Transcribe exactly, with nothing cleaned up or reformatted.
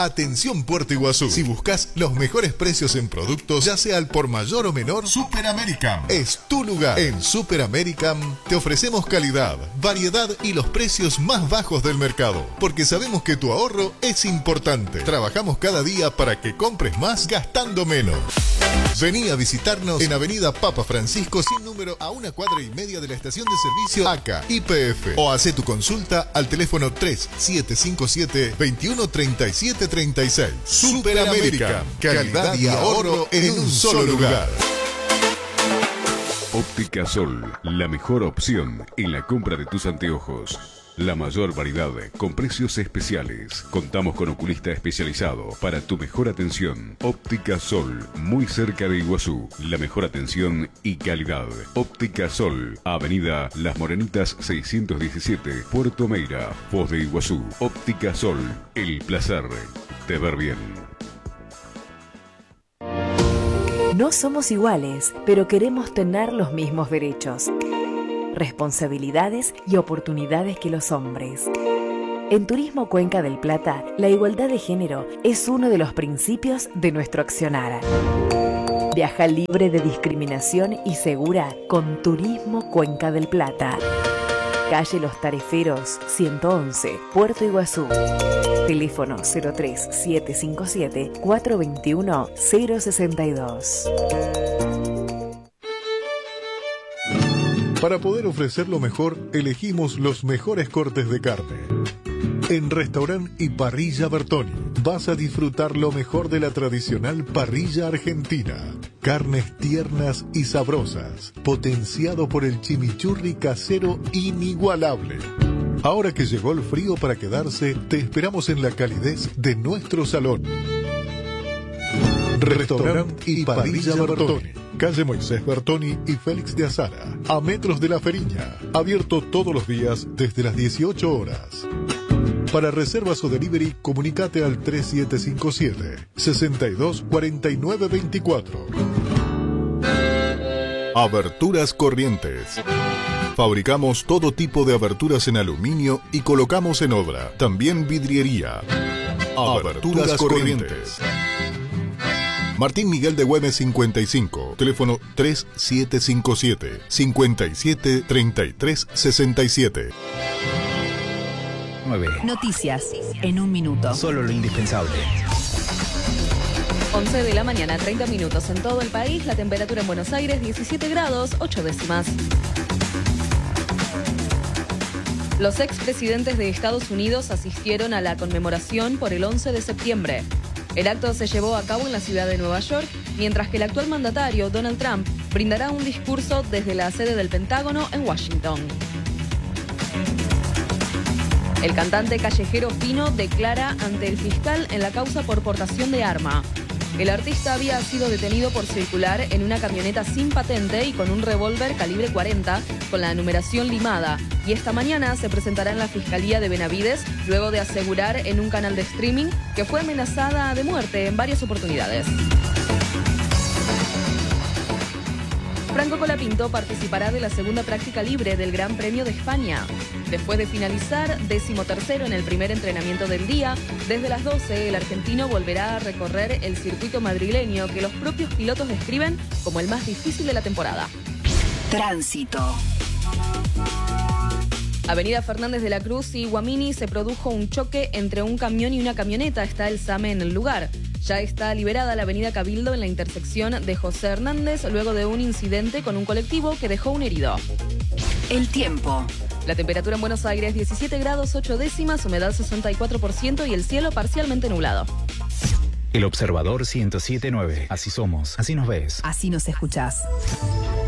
Atención Puerto Iguazú. Si buscas los mejores precios en productos, ya sea al por mayor o menor, Super American es tu lugar. En Super American te ofrecemos calidad, variedad y los precios más bajos del mercado. Porque sabemos que tu ahorro es importante. Trabajamos cada día para que compres más gastando menos. Vení a visitarnos en Avenida Papa Francisco, sin número, a una cuadra y media de la estación de servicio A C A Y P F. O hace tu consulta al teléfono tres siete cinco siete, veintiuno treinta y siete treinta y seis. Super América, calidad y ahorro en un solo lugar. Óptica Sol, la mejor opción en la compra de tus anteojos. La mayor variedad con precios especiales. Contamos con oculista especializado para tu mejor atención. Óptica Sol, muy cerca de Iguazú. La mejor atención y calidad. Óptica Sol, Avenida Las Morenitas seiscientos diecisiete, Puerto Meira, Foz de Iguazú. Óptica Sol, el placer de ver bien. No somos iguales, pero queremos tener los mismos derechos, responsabilidades y oportunidades que los hombres. En Turismo Cuenca del Plata, la igualdad de género es uno de los principios de nuestro accionar. Viaja libre de discriminación y segura con Turismo Cuenca del Plata. Calle Los Tareferos, ciento once, Puerto Iguazú. Teléfono cero tres siete cinco siete, cuatro dos uno, cero seis dos. Para poder ofrecer lo mejor, elegimos los mejores cortes de carne. En Restaurant y Parrilla Bertoni vas a disfrutar lo mejor de la tradicional parrilla argentina. Carnes tiernas y sabrosas, potenciado por el chimichurri casero inigualable. Ahora que llegó el frío para quedarse, te esperamos en la calidez de nuestro salón. Restaurant y Parrilla Bertoni, calle Moisés Bertoni y Félix de Azara, a metros de La Feriña, abierto todos los días desde las dieciocho horas. Para reservas o delivery, comunicate al tres siete cinco siete, seis dos cuatro nueve dos cuatro. Aberturas Corrientes. Fabricamos todo tipo de aberturas en aluminio y colocamos en obra. También vidriería. Aberturas Corrientes. Martín Miguel de Güemes cincuenta y cinco, teléfono tres siete cinco siete, cinco siete tres tres seis siete. nueve. Noticias en un minuto. Solo lo indispensable. once de la mañana, treinta minutos en todo el país. La temperatura en Buenos Aires, diecisiete grados, ocho décimas. Los expresidentes de Estados Unidos asistieron a la conmemoración por el once de septiembre. El acto se llevó a cabo en la ciudad de Nueva York, mientras que el actual mandatario, Donald Trump, brindará un discurso desde la sede del Pentágono en Washington. El cantante callejero Fino declara ante el fiscal en la causa por portación de arma. El artista había sido detenido por circular en una camioneta sin patente y con un revólver calibre cuarenta con la numeración limada, y esta mañana se presentará en la Fiscalía de Benavides luego de asegurar en un canal de streaming que fue amenazada de muerte en varias oportunidades. Franco Colapinto participará de la segunda práctica libre del Gran Premio de España. Después de finalizar decimotercero en el primer entrenamiento del día, desde las doce el argentino volverá a recorrer el circuito madrileño que los propios pilotos describen como el más difícil de la temporada. Tránsito. Avenida Fernández de la Cruz y Guamini se produjo un choque entre un camión y una camioneta. Está el SAME en el lugar. Ya está liberada la avenida Cabildo en la intersección de José Hernández luego de un incidente con un colectivo que dejó un herido. El tiempo. La temperatura en Buenos Aires diecisiete grados ocho décimas, humedad sesenta y cuatro por ciento y el cielo parcialmente nublado. El Observador ciento siete punto nueve. Así somos, así nos ves. Así nos escuchás.